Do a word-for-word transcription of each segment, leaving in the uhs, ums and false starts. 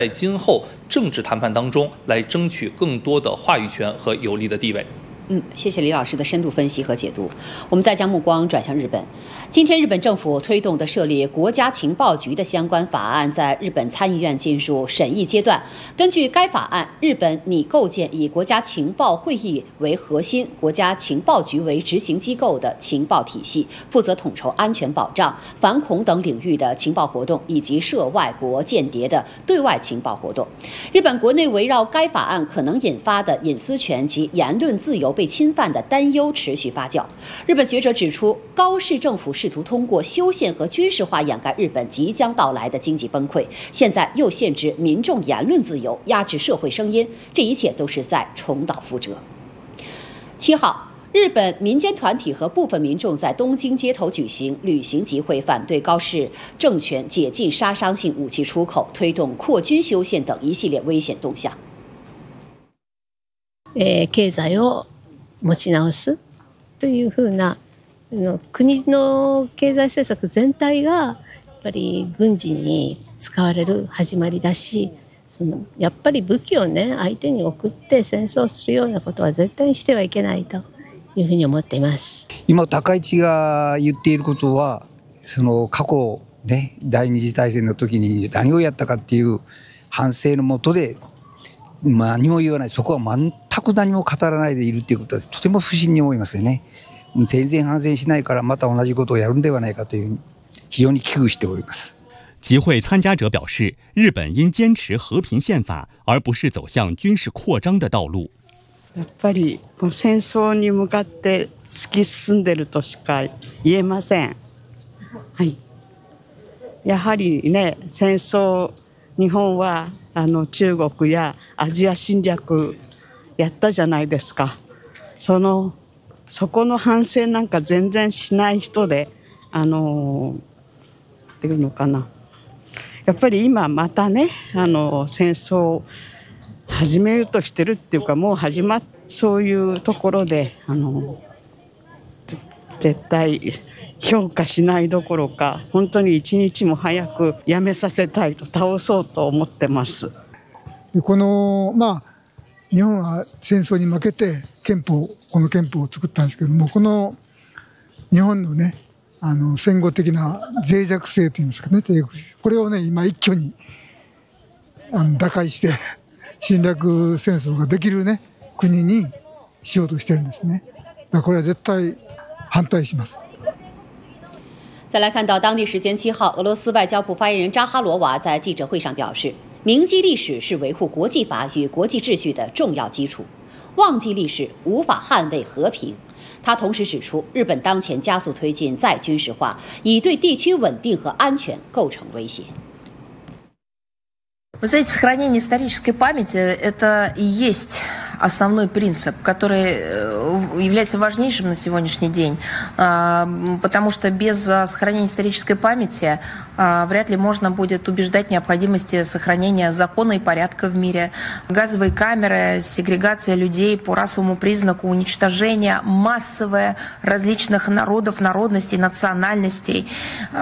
在今后政治谈判当中来争取更多的话语权和有利的地位。 嗯，谢谢李老师的深度分析和解读。我们再将目光转向日本。今天，日本政府推动的设立国家情报局的相关法案在日本参议院进入审议阶段。根据该法案，日本拟构建以国家情报会议为核心、国家情报局为执行机构的情报体系，负责统筹安全保障、反恐等领域的情报活动，以及涉外国间谍的对外情报活动。日本国内围绕该法案可能引发的隐私权及言论自由被侵犯的担忧持续发酵。日本学者指出，高市政府试图通过修宪和军事化掩盖日本即将到来的经济崩溃，现在又限制民众言论自由，压制社会声音，这一切都是在重蹈覆辙。七号，日本民间团体和部分民众在东京街头举行旅行集会，反对高市政权解禁杀伤性武器出口、推动扩军修宪等一系列危险动向。 えー、経済を持ち直すというふうな国の経済政策全体がやっぱり軍事に使われる始まりだし、そのやっぱり武器をね相手に送って戦争するようなことは絶対にしてはいけないというふうに思っています。 今高市が言っていることは、その過去ね第二次大戦の時に何をやったかっていう反省のもとで何も言わない、そこは全く何も語らないでいるっていうことはとても不審に思いますよね。全然反省しないからまた同じことをやるんではないかというふうに非常に危惧しております。 集会参加者表示，日本应坚持和平宪法，而不是走向军事扩张的道路。 やっぱり戦争に向かって突き進んでるとしか言えません。はい。やはりね、戦争日本はあの中国やアジア侵略やったじゃないですか。そのそこの反省なんか全然しない人で、あのっていうのかな。やっぱり今またね、あの戦争を始めるとしてるっていうか、もう始まっそういうところで、あの絶対評価しないどころか、本当に一日も早くやめさせたいと、倒そうと思ってます。 このまあ日本は戦争に負けて憲法この憲法を作ったんですけども、この日本のねあの戦後的な脆弱性といいますかね、これをね今一挙にあの打開して侵略戦争ができるね国にしようとしてるんですね。だからこれは絶対反対します。 再来看到当地时间七号，俄罗斯外交部发言人扎哈罗娃在记者会上表示，铭记历史是维护国际法与国际秩序的重要基础，忘记历史无法捍卫和平。他同时指出，日本当前加速推进再军事化，已对地区稳定和安全构成威胁。 Вы знаете, сохранение исторической памяти – это и есть основной принцип, который является важнейшим на сегодняшний день, потому что без сохранения исторической памяти вряд ли можно будет убеждать в необходимости сохранения закона и порядка в мире. Газовые камеры, сегрегация людей по расовому признаку, уничтожение массовое различных народов, народностей, национальностей –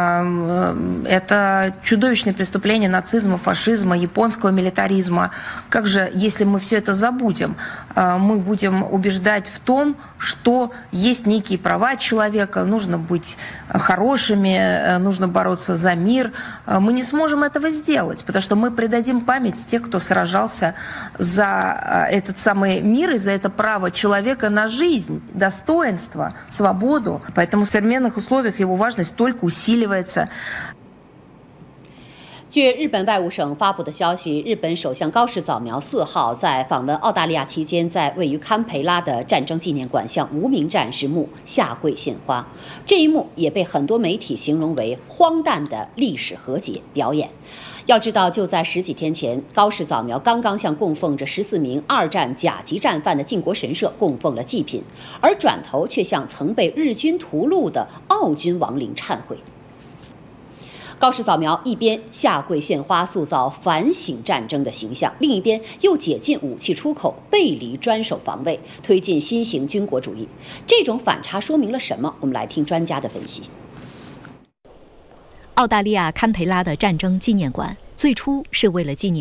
это чудовищное преступление нацизма, фашизма, японского милитаризма. Как же, если мы все это забудем, мы будем убеждать в том, что есть некие права человека, нужно быть хорошими, нужно бороться за мир. Мы не сможем этого сделать, потому что мы предадим память тех, кто сражался за этот самый мир и за это право человека на жизнь, достоинство, свободу. Поэтому в современных условиях его важность только усиливается. 据日本外务省发布的消息，日本首相高市早苗四号在访问澳大利亚期间，在位于堪培拉的战争纪念馆向无名战士墓下跪献花。这一幕也被很多媒体形容为荒诞的历史和解表演。要知道，就在十几天前，高市早苗刚刚向供奉着十四名二战甲级战犯的靖国神社供奉了祭品，而转头却向曾被日军屠戮的澳军亡灵忏悔。高市早苗一边下跪献花，塑造反省战争的形象，另一边又解禁武器出口，背离专守防卫，推进新型军国主义。这种反差说明了什么？我们来听专家的分析。 澳大利亚堪培拉的战争纪念馆最初是为了纪念